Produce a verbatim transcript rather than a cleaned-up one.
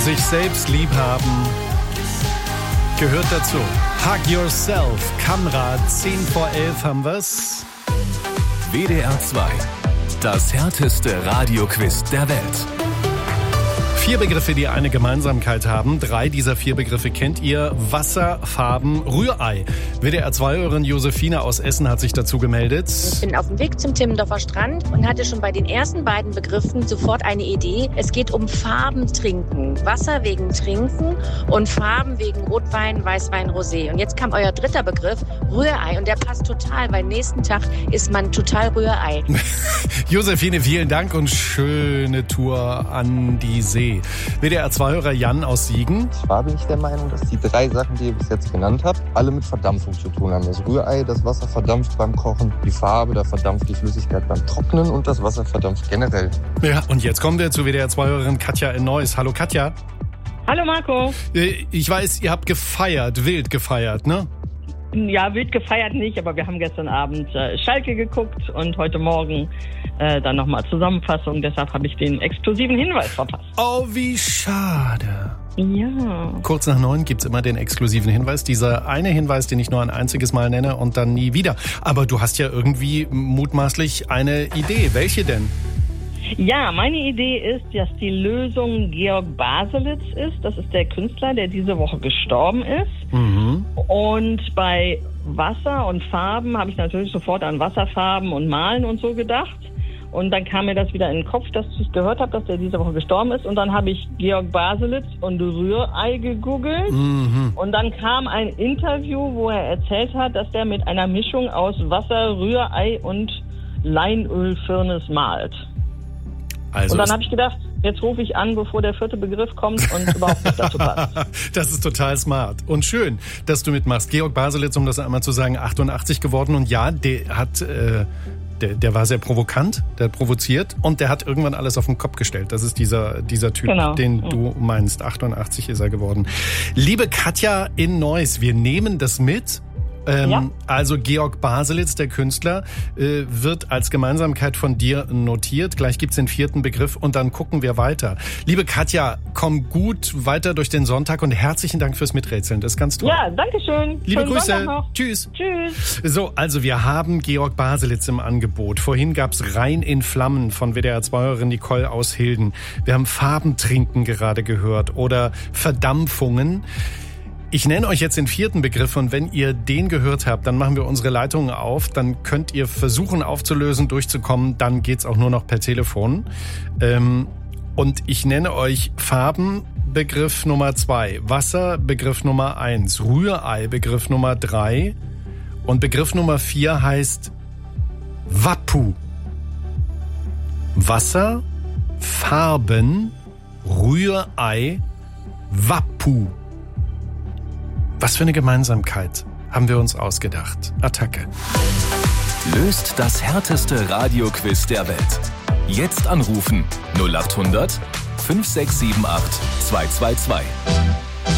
Sich selbst lieb haben gehört dazu. Hug Yourself, Kamera, zehn vor elf haben wir's. W D R zwei, das härteste Radioquiz der Welt. Vier Begriffe, die eine Gemeinsamkeit haben. Drei dieser vier Begriffe kennt ihr. Wasser, Farben, Rührei. W D R zwei-Hörerin Josephine aus Essen hat sich dazu gemeldet. Ich bin auf dem Weg zum Timmendorfer Strand und hatte schon bei den ersten beiden Begriffen sofort eine Idee. Es geht um Farben trinken. Wasser wegen Trinken und Farben wegen Rotwein, Weißwein, Rosé. Und jetzt kam euer dritter Begriff, Rührei. Und der passt total, weil nächsten Tag ist man total Rührei. Josephine, vielen Dank und schöne Tour an die See. W D R zwei-Hörer Jan aus Siegen. Zwar bin ich der Meinung, dass die drei Sachen, die ihr bis jetzt genannt habt, alle mit Verdampfung zu tun haben. Das Rührei, das Wasser verdampft beim Kochen, die Farbe, da verdampft die Flüssigkeit beim Trocknen und das Wasser verdampft generell. Ja, und jetzt kommen wir zu W D R zwei-Hörerin Katja in Neuss. Hallo Katja. Hallo Marco. Ich weiß, ihr habt gefeiert, wild gefeiert, ne? Ja, wild gefeiert nicht, aber wir haben gestern Abend äh, Schalke geguckt und heute Morgen äh, dann nochmal Zusammenfassung. Deshalb habe ich den exklusiven Hinweis verpasst. Oh, wie schade. Ja. Kurz nach neun gibt's immer den exklusiven Hinweis. Dieser eine Hinweis, den ich nur ein einziges Mal nenne und dann nie wieder. Aber du hast ja irgendwie mutmaßlich eine Idee. Welche denn? Ja, meine Idee ist, dass die Lösung Georg Baselitz ist. Das ist der Künstler, der diese Woche gestorben ist. Mhm. Und bei Wasser und Farben habe ich natürlich sofort an Wasserfarben und Malen und so gedacht. Und dann kam mir das wieder in den Kopf, dass ich gehört habe, dass der diese Woche gestorben ist. Und dann habe ich Georg Baselitz und Rührei gegoogelt. Mhm. Und dann kam ein Interview, wo er erzählt hat, dass der mit einer Mischung aus Wasser, Rührei und Leinölfirnis malt. Also und dann habe ich gedacht, jetzt rufe ich an, bevor der vierte Begriff kommt und überhaupt nicht dazu passt. Das ist total smart und schön, dass du mitmachst. Georg Baselitz, um das einmal zu sagen, achtundachtzig geworden. Und ja, der hat, äh, der, der war sehr provokant, der hat provoziert und der hat irgendwann alles auf den Kopf gestellt. Das ist dieser, dieser Typ, genau. den du meinst. achtundachtzig ist er geworden. Liebe Katja in Neuss, wir nehmen das mit. Ähm, ja. Also Georg Baselitz, der Künstler, äh, wird als Gemeinsamkeit von dir notiert. Gleich gibt's den vierten Begriff und dann gucken wir weiter. Liebe Katja, komm gut weiter durch den Sonntag und herzlichen Dank fürs Miträtseln. Das ist ganz toll. Ja, danke schön. Liebe Schönen Grüße. Sonntag noch. Tschüss. Tschüss. So, also wir haben Georg Baselitz im Angebot. Vorhin gab's Rhein in Flammen von W D R zwei-Hörerin Nicole aus Hilden. Wir haben Farbentrinken gerade gehört oder Verdampfungen. Ich nenne euch jetzt den vierten Begriff und wenn ihr den gehört habt, dann machen wir unsere Leitungen auf. Dann könnt ihr versuchen aufzulösen, durchzukommen. Dann geht's auch nur noch per Telefon. Ähm, und ich nenne euch Farben, Begriff Nummer zwei, Wasser, Begriff Nummer eins, Rührei, Begriff Nummer drei und Begriff Nummer vier heißt Wappu. Wasser, Farben, Rührei, Wappu. Was für eine Gemeinsamkeit haben wir uns ausgedacht. Attacke. Löst das härteste Radioquiz der Welt. Jetzt anrufen null acht hundert fünf sechs sieben acht zwei zwei zwei.